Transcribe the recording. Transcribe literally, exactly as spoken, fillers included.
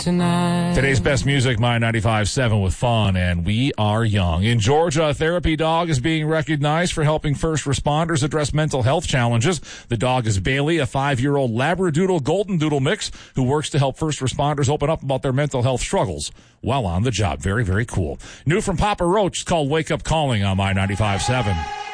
tonight. Today's best music, My ninety-five point seven with Fun, and We Are Young. In Georgia, a therapy dog is being recognized for helping first responders address mental health challenges. The dog is Bailey, a five-year-old Labradoodle Golden Doodle mix who works to help first responders open up about their mental health struggles while on the job. Very, very cool. New from Papa Roach, it's called Wake Up Calling on My ninety-five point seven.